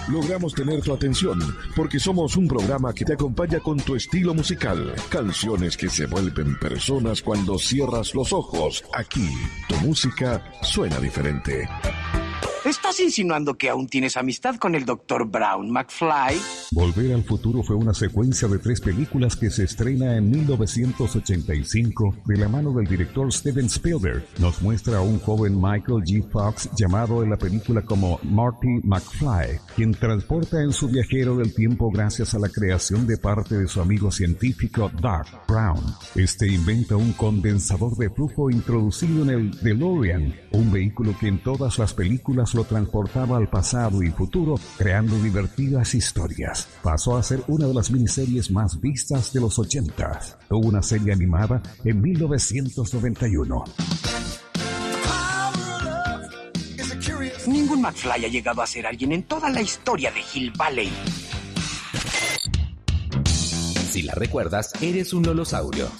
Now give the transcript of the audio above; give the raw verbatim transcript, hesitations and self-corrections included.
logramos tener tu atención porque somos un programa que te acompaña con tu estilo musical. Canciones que se vuelven personas cuando cierras los ojos. Aquí, tu música suena diferente. ¿Estás insinuando que aún tienes amistad con el doctor Brown, McFly? Volver al futuro fue una secuencia de tres películas que se estrena en mil novecientos ochenta y cinco de la mano del director Steven Spielberg. Nos muestra a un joven Michael J. Fox llamado en la película como Marty McFly, quien transporta en su viajero del tiempo gracias a la creación de parte de su amigo científico Doc Brown. Este inventa un condensador de flujo introducido en el DeLorean, un vehículo que en todas las películas lo transportaba al pasado y futuro, creando divertidas historias. Pasó a ser una de las miniseries más vistas de los ochentas. Tuvo una serie animada en mil novecientos noventa y uno. Ningún McFly ha llegado a ser alguien en toda la historia de Hill Valley. Si la recuerdas, eres un lolosaurio.